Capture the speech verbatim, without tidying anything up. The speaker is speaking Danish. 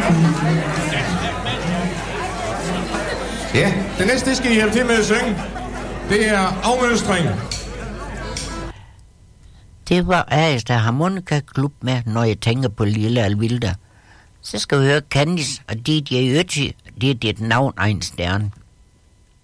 Ja, det næste, det skal I hjælpe til med at synge. Det er afmønstring. Det var Arista Harmonika Klub med, når jeg tænker på Lille Alvilda. Så skal vi høre Candice og D J Ötzi. Det er dit navn, en stjerne.